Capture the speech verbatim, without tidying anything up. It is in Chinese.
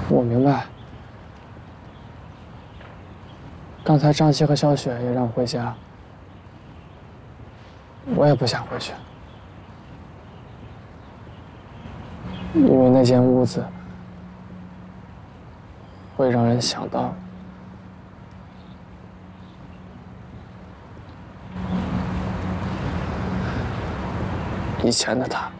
我明白。刚才张琪和小雪也让我回家，我也不想回去，因为那间屋子会让人想到以前的他。